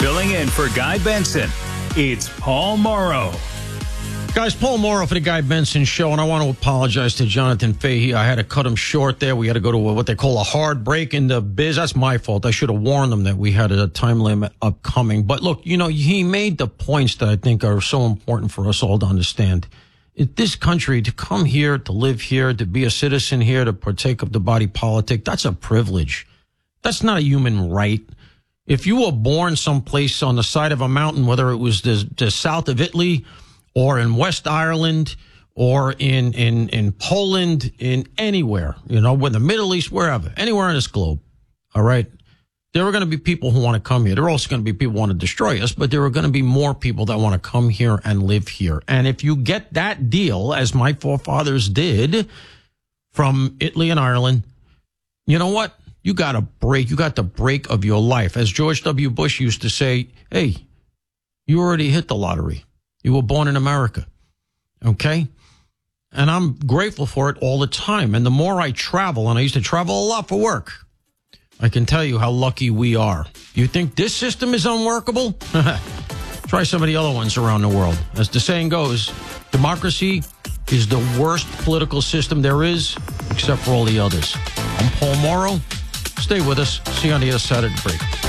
Filling in for Guy Benson, it's Paul Morrow. Guys, Paul Morrow for the Guy Benson Show, and I want to apologize to Jonathan Fahey. I had to cut him short there. We had to go to what they call a hard break in the biz. That's my fault. I should have warned them that we had a time limit upcoming. But look, you know, he made the points that I think are so important for us all to understand. This country, to come here, to live here, to be a citizen here, to partake of the body politic, that's a privilege. That's not a human right. If you were born someplace on the side of a mountain, whether it was the south of Italy or in West Ireland or in Poland, in anywhere, you know, with the Middle East, wherever, anywhere on this globe, all right, there are going to be people who want to come here. There are also going to be people who want to destroy us, but there are going to be more people that want to come here and live here. And if you get that deal, as my forefathers did from Italy and Ireland, you know what? You got a break. You got the break of your life. As George W. Bush used to say, hey, you already hit the lottery. You were born in America. Okay? And I'm grateful for it all the time. And the more I travel, and I used to travel a lot for work, I can tell you how lucky we are. You think this system is unworkable? Try some of the other ones around the world. As the saying goes, democracy is the worst political system there is, except for all the others. I'm Paul Morrow. Stay with us. See you on the other side of the break.